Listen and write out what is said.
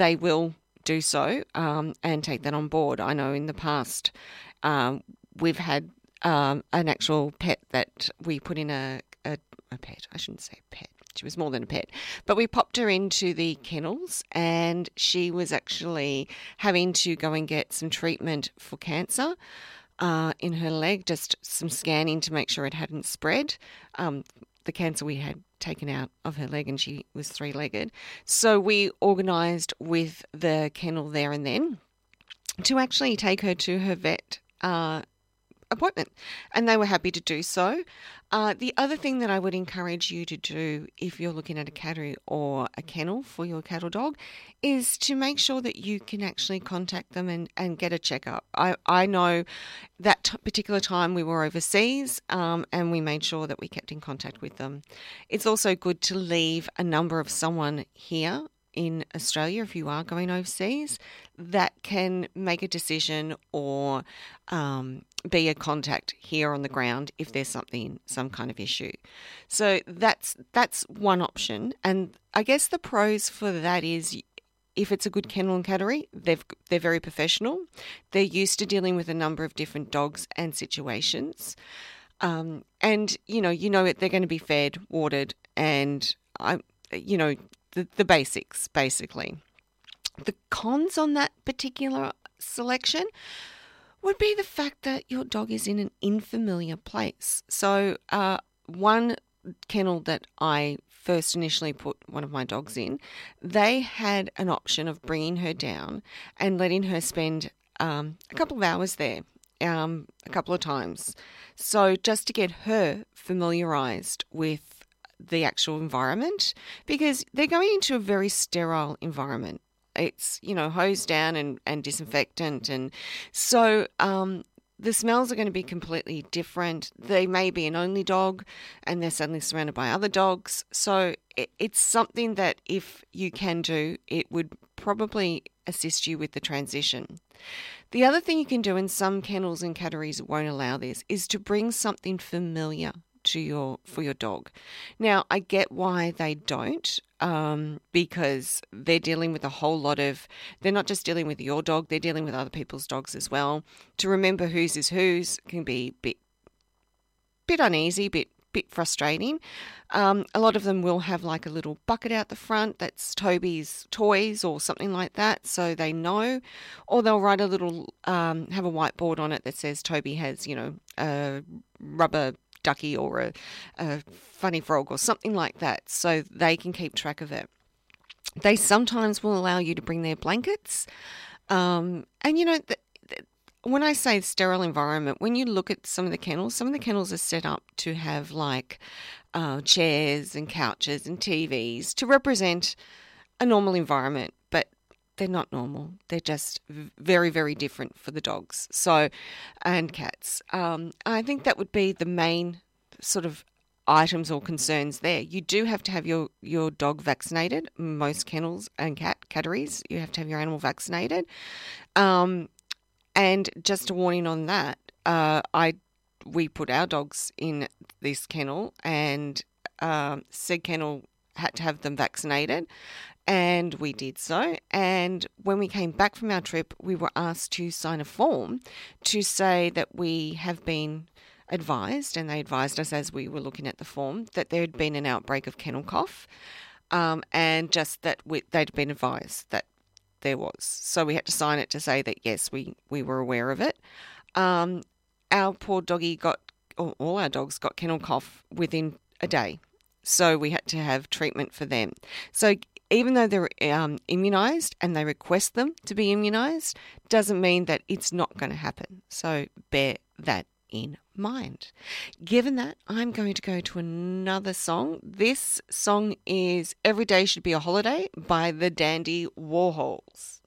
they will do so and take that on board. I know in the past we've had an actual pet that we put in a pet. I shouldn't say pet. She was more than a pet. But we popped her into the kennels and she was actually having to go and get some treatment for cancer in her leg, just some scanning to make sure it hadn't spread. The cancer we had taken out of her leg and she was three-legged. So we organised with the kennel there and then to actually take her to her vet appointment, and they were happy to do so. The other thing that I would encourage you to do if you're looking at a cattery or a kennel for your cattle dog is to make sure that you can actually contact them and get a checkup. I know that particular time we were overseas and we made sure that we kept in contact with them. It's also good to leave a number of someone here in Australia, if you are going overseas, that can make a decision or be a contact here on the ground if there's some kind of issue. So that's one option. And I guess the pros for that is if it's a good kennel and cattery, they're very professional. They're used to dealing with a number of different dogs and situations. And you know they're going to be fed, watered, and the basics, basically. The cons on that particular selection would be the fact that your dog is in an unfamiliar place. So one kennel that I first initially put one of my dogs in, they had an option of bringing her down and letting her spend a couple of hours there a couple of times. So just to get her familiarised with the actual environment, because they're going into a very sterile environment. It's, hose down and disinfectant. And so the smells are going to be completely different. They may be an only dog and they're suddenly surrounded by other dogs. So it's something that if you can do, it would probably assist you with the transition. The other thing you can do, in some kennels and catteries won't allow this, is to bring something familiar for your dog. Now, I get why they don't, because they're dealing with a whole lot of, they're not just dealing with your dog, they're dealing with other people's dogs as well. To remember whose is whose can be a bit uneasy, bit frustrating. A lot of them will have like a little bucket out the front that's Toby's toys or something like that, so they know. Or they'll write a little, have a whiteboard on it that says Toby has, a rubber ducky or a funny frog or something like that, so they can keep track of it. They sometimes will allow you to bring their blankets. And when I say sterile environment, when you look at some of the kennels are set up to have like chairs and couches and TVs to represent a normal environment, but they're not normal. They're just very, very different for the dogs and cats. I think that would be the main sort of items or concerns there. You do have to have your dog vaccinated. Most kennels and catteries, you have to have your animal vaccinated. And just a warning on that, we put our dogs in this kennel, and said kennel had to have them vaccinated, and we did so. And when we came back from our trip, we were asked to sign a form to say that we have been advised, and they advised us as we were looking at the form, that there had been an outbreak of kennel cough, and just that they'd been advised that there was. So we had to sign it to say that, yes, we were aware of it. Our poor doggy all our dogs got kennel cough within a day. So we had to have treatment for them. So even though they're immunised and they request them to be immunised, doesn't mean that it's not going to happen. So bear that in mind. Given that, I'm going to go to another song. This song is Every Day Should Be a Holiday by the Dandy Warhols.